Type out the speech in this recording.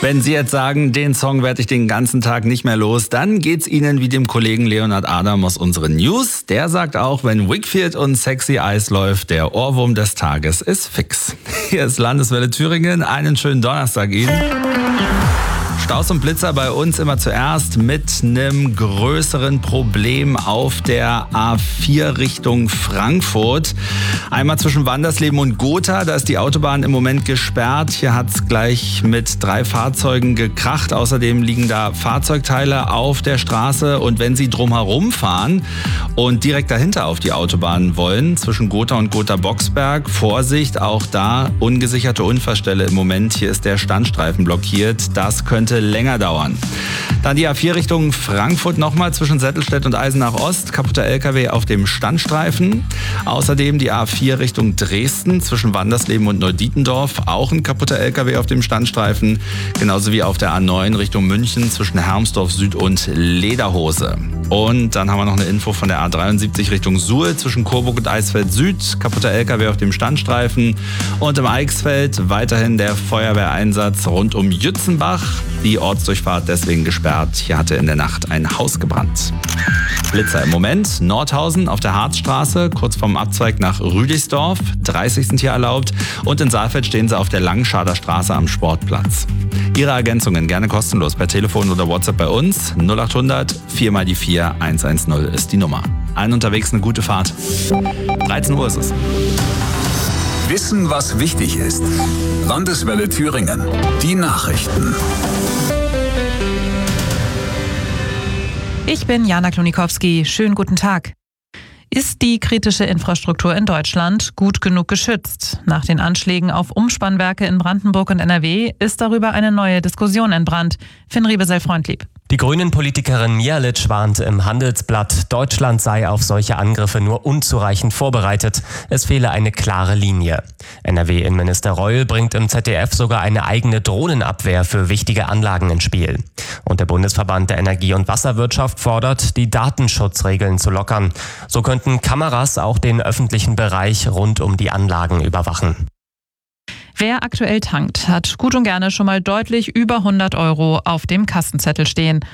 Wenn Sie jetzt sagen, den Song werde ich den ganzen Tag nicht mehr los, dann geht's Ihnen wie dem Kollegen Leonard Adam aus unseren News. Der sagt auch, wenn Wakefield und Sexy Eyes läuft, der Ohrwurm des Tages ist fix. Hier ist Landeswelle Thüringen. Einen schönen Donnerstag Ihnen. Staus und Blitzer bei uns immer zuerst mit einem größeren Problem auf der A4 Richtung Frankfurt. Einmal zwischen Wandersleben und Gotha, da ist die Autobahn im Moment gesperrt. Hier hat es gleich mit 3 Fahrzeugen gekracht. Außerdem liegen da Fahrzeugteile auf der Straße. Und wenn Sie drumherum fahren und direkt dahinter auf die Autobahn wollen, zwischen Gotha und Gotha-Boxberg, Vorsicht, auch da ungesicherte Unfallstelle im Moment. Hier ist der Standstreifen blockiert. Das könnte länger dauern. Dann die A4 Richtung Frankfurt nochmal zwischen Settelstedt und Eisenach Ost. Kaputter LKW auf dem Standstreifen. Außerdem die A4 Richtung Dresden zwischen Wandersleben und Neudietendorf. Auch ein kaputter LKW auf dem Standstreifen. Genauso wie auf der A9 Richtung München zwischen Hermsdorf Süd und Lederhose. Und dann haben wir noch eine Info von der A73 Richtung Suhl zwischen Coburg und Eisfeld Süd. Kaputter LKW auf dem Standstreifen. Und im Eichsfeld weiterhin der Feuerwehreinsatz rund um Jützenbach. Die Ortsdurchfahrt deswegen gesperrt. Hier hatte in der Nacht ein Haus gebrannt. Blitzer im Moment. Nordhausen auf der Harzstraße, kurz vorm Abzweig nach Rüdigsdorf. 30 sind hier erlaubt. Und in Saalfeld stehen sie auf der Langschader Straße am Sportplatz. Ihre Ergänzungen gerne kostenlos per Telefon oder WhatsApp bei uns. 0800 4 mal die 4 110 ist die Nummer. Allen unterwegs eine gute Fahrt. 13 Uhr ist es. Wissen, was wichtig ist. Landeswelle Thüringen. Die Nachrichten. Ich bin Jana Klonikowski. Schönen guten Tag. Ist die kritische Infrastruktur in Deutschland gut genug geschützt? Nach den Anschlägen auf Umspannwerke in Brandenburg und NRW ist darüber eine neue Diskussion entbrannt. Finn Riebesell-Freundlieb. Die Grünen-Politikerin Mihalic warnte im Handelsblatt, Deutschland sei auf solche Angriffe nur unzureichend vorbereitet. Es fehle eine klare Linie. NRW-Innenminister Reul bringt im ZDF sogar eine eigene Drohnenabwehr für wichtige Anlagen ins Spiel. Und der Bundesverband der Energie- und Wasserwirtschaft fordert, die Datenschutzregeln zu lockern. So könnten Kameras auch den öffentlichen Bereich rund um die Anlagen überwachen. Wer aktuell tankt, hat gut und gerne schon mal deutlich über 100 € auf dem Kassenzettel stehen.